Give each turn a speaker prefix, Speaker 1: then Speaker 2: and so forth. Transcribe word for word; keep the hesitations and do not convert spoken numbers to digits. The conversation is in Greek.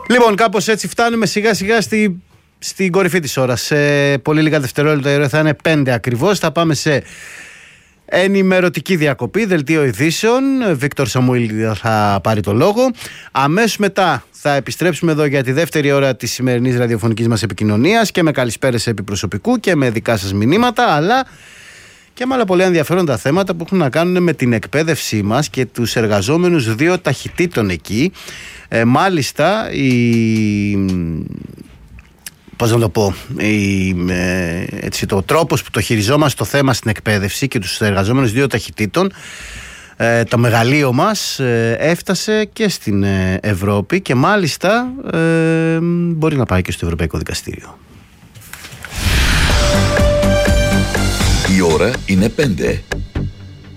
Speaker 1: Λοιπόν, κάπως έτσι φτάνουμε σιγά σιγά στη, στην κορυφή της ώρας. Σε πολύ λίγα δευτερόλεπτα η ώρα θα είναι πέντε ακριβώς. Θα πάμε σε ενημερωτική διακοπή, δελτίο ειδήσεων. Βίκτορ Σαμουήλ θα πάρει το λόγο. Αμέσως μετά θα επιστρέψουμε εδώ για τη δεύτερη ώρα της σημερινής ραδιοφωνικής μας επικοινωνίας και με καλησπέρες επί προσωπικού και με δικά σας μηνύματα, αλλά και με άλλα πολύ ενδιαφέροντα θέματα που έχουν να κάνουν με την εκπαίδευσή μας και τους εργαζόμενους δύο ταχυτήτων εκεί. Ε, μάλιστα, η... πώς να το πω, η, ε, έτσι, το τρόπος που το χειριζόμαστε το θέμα στην εκπαίδευση και τους εργαζόμενους δύο ταχυτήτων, ε, το μεγαλείο μας ε, έφτασε και στην ε, Ευρώπη και μάλιστα ε, μπορεί να πάει και στο Ευρωπαϊκό Δικαστήριο.
Speaker 2: Η ώρα είναι πέντε.